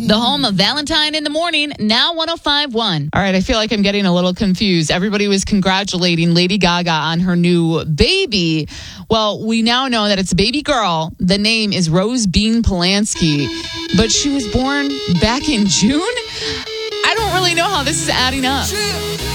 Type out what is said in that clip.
The home of Valentine in the Morning, now 105.1. All right, I feel like I'm getting a little confused. Everybody was congratulating Lady Gaga on her new baby. Well, we now know that it's a baby girl. The name is Rose Bean Polanski, but she was born back in June. I don't really know how this is adding up.